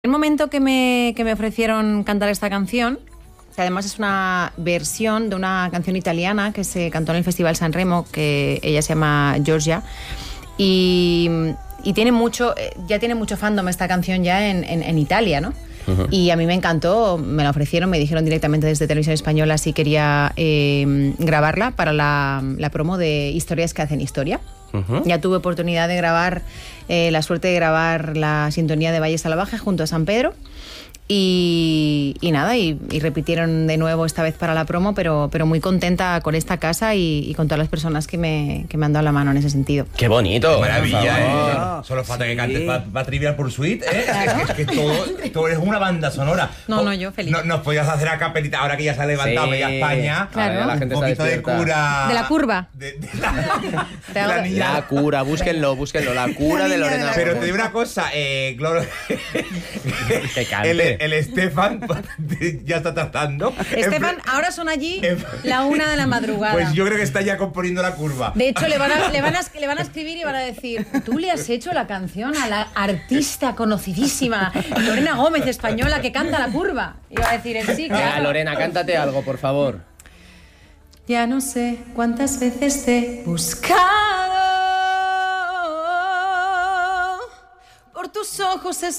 El momento que me ofrecieron cantar esta canción, que además es una versión de una canción italiana que se cantó en el Festival San Remo, que ella se llama Giorgia, y tiene mucho, ya tiene mucho fandom esta canción ya en Italia, ¿no? Uh-huh. Y a mí me encantó, me la ofrecieron, me dijeron directamente desde Televisión Española si quería grabarla para la promo de Historias que hacen historia. Uh-huh. Ya tuve oportunidad de grabar, la suerte de grabar la sintonía de Valle Salvaje junto a San Pedro y nada, y repitieron de nuevo esta vez para la promo, pero muy contenta con esta casa y con todas las personas que me han dado la mano en ese sentido. ¡Qué bonito! ¡Qué maravilla! Solo falta que cantes para Trivial Pursuit, ¿eh? Claro. Es que todo es una banda sonora. No, yo feliz. Nos podías hacer a capelita, ahora que ya se ha levantado media España. Claro. La gente un poquito de cura... De la curva. La niña. La cura, búsquenlo. La cura de Lorena. Pero te digo una cosa, Gloro... Que cante. El Estefan ya está tratando. Estefan, ahora son allí la 1 de la madrugada. Pues yo creo que está ya componiendo la curva. De hecho, le van a escribir y van a decir: tú le has hecho la canción a la artista conocidísima Lorena Gómez, española, que canta la curva. Y va a decir él: sí, claro. Lorena, cántate algo, por favor. Ya no sé cuántas veces te he buscado, por tus ojos es